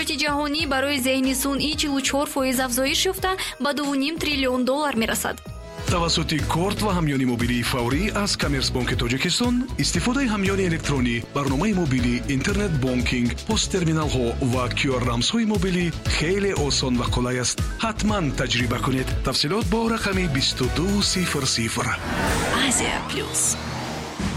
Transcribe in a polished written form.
صادراتی جهانی برای ذهن صنعی 44% افزایش یافته به $2.5 تریلیون میرسد. توسط کارت و همیانی موبیلی فوری از کامرس بانک تاجیکستان استفاده همیانی الکترونی، برنامه موبیلی، اینترنت بانکینگ، پست ترمینال ها و QR رمز های موبیلی خیلی آسان و قلای است. حتما تجربه کنید. تفصیلات با رقم 2200. آسیا پلوس.